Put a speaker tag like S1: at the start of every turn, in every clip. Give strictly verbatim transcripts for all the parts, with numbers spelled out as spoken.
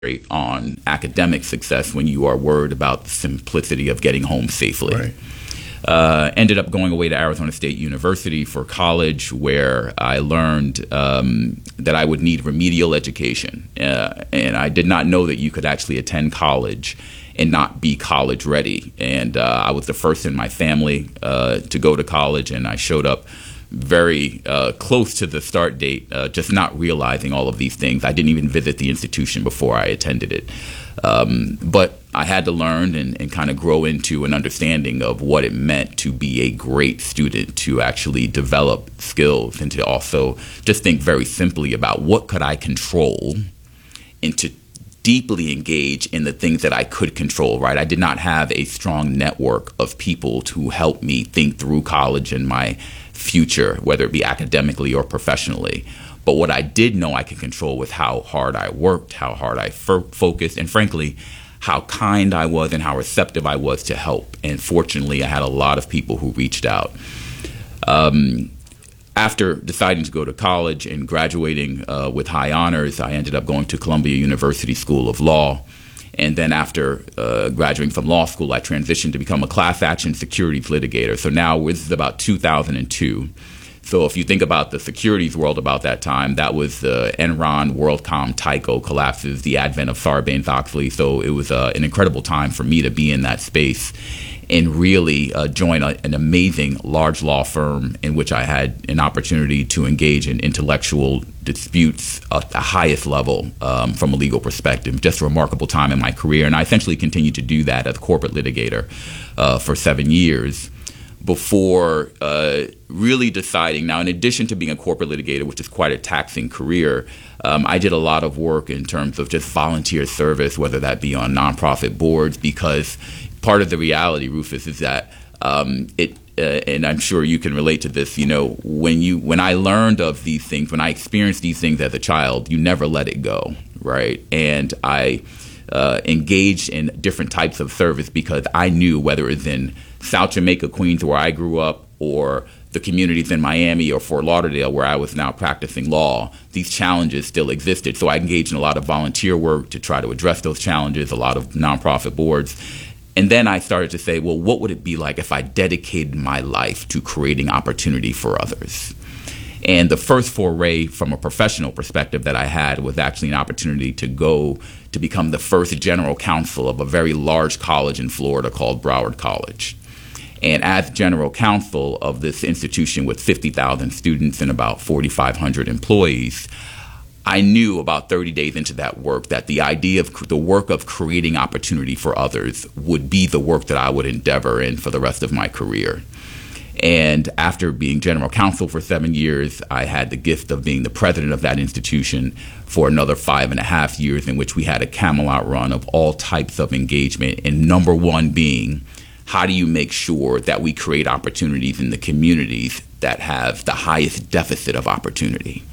S1: on academic success when you are worried about the simplicity of getting home safely.
S2: Right.
S1: Uh, ended up going away to Arizona State University for college, where I learned um, that I would need remedial education. Uh, and I did not know that you could actually attend college and not be college ready. And uh, I was the first in my family uh, to go to college, and I showed up very uh, close to the start date, uh, just not realizing all of these things. I didn't even visit the institution before I attended it. Um, but I had to learn and, and kind of grow into an understanding of what it meant to be a great student, to actually develop skills, and to also just think very simply about what could I control, and to deeply engage in the things that I could control, right? I did not have a strong network of people to help me think through college and my future, whether it be academically or professionally. But what I did know I could control was how hard I worked, how hard I f- focused, and frankly, how kind I was and how receptive I was to help. And fortunately, I had a lot of people who reached out. Um, after deciding to go to college and graduating uh, with high honors, I ended up going to Columbia University School of Law. And then after uh, graduating from law school, I transitioned to become a class action securities litigator. So now this is about two thousand two. So if you think about the securities world about that time, that was the uh, Enron, WorldCom, Tyco collapses, the advent of Sarbanes-Oxley. So it was uh, an incredible time for me to be in that space and really uh, join a, an amazing large law firm in which I had an opportunity to engage in intellectual disputes at the highest level um, from a legal perspective. Just a remarkable time in my career. And I essentially continued to do that as a corporate litigator uh, for seven years before uh, really deciding. Now, in addition to being a corporate litigator, which is quite a taxing career, um, I did a lot of work in terms of just volunteer service, whether that be on nonprofit boards, because part of the reality, Rufus, is that um, it, uh, and I'm sure you can relate to this, you know, when you when I learned of these things, when I experienced these things as a child, you never let it go, right? And I uh, engaged in different types of service because I knew, whether it was in South Jamaica, Queens, where I grew up, or the communities in Miami or Fort Lauderdale, where I was now practicing law, these challenges still existed. So I engaged in a lot of volunteer work to try to address those challenges, a lot of nonprofit boards. And then I started to say, well, what would it be like if I dedicated my life to creating opportunity for others? And the first foray from a professional perspective that I had was actually an opportunity to go to become the first general counsel of a very large college in Florida called Broward College. And as general counsel of this institution with fifty thousand students and about forty-five hundred employees, I knew about thirty days into that work that the idea of the work of creating opportunity for others would be the work that I would endeavor in for the rest of my career. And after being general counsel for seven years, I had the gift of being the president of that institution for another five and a half years, in which we had a Camelot run of all types of engagement. And number one being, how do you make sure that we create opportunities in the communities that have the highest deficit of opportunity?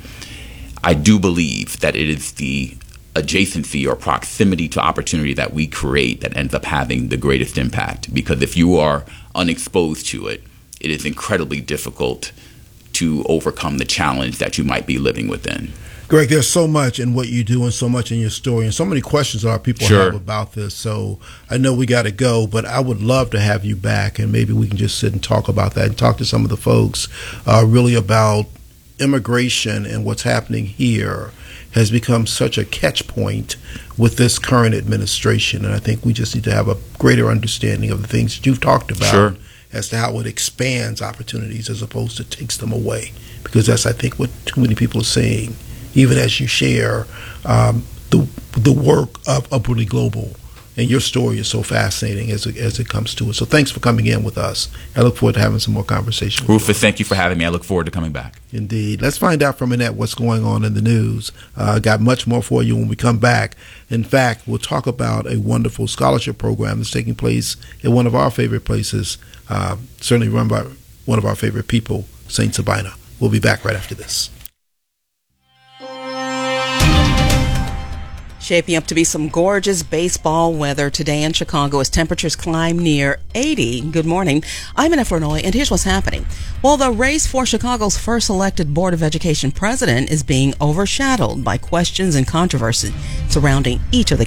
S1: I do believe that it is the adjacency or proximity to opportunity that we create that ends up having the greatest impact. Because if you are unexposed to it, it is incredibly difficult to overcome the challenge that you might be living within.
S2: Greg, there's so much in what you do and so much in your story and so many questions our people
S1: Sure.
S2: have about this. So I know we got to go, but I would love to have you back, and maybe we can just sit and talk about that and talk to some of the folks uh, really about immigration and what's happening here has become such a catch point with this current administration. And I think we just need to have a greater understanding of the things that you've talked about.
S1: Sure.
S2: As to how it expands opportunities as opposed to takes them away. Because that's, I think, what too many people are saying, even as you share um, the the work of Upwardly Global. And your story is so fascinating as it, as it comes to it. So thanks for coming in with us. I look forward to having some more conversation with
S1: Rufus,
S2: you.
S1: thank you for having me. I look forward to coming back.
S2: Indeed. Let's find out from Annette what's going on in the news. Uh, got much more for you when we come back. In fact, we'll talk about a wonderful scholarship program that's taking place in one of our favorite places, uh, certainly run by one of our favorite people, Saint Sabina. We'll be back right after this.
S3: Shaping up to be some gorgeous baseball weather today in Chicago as temperatures climb near eighty. Good morning. I'm Anna Flournoy, and here's what's happening. Well, the race for Chicago's first elected Board of Education president is being overshadowed by questions and controversy surrounding each of the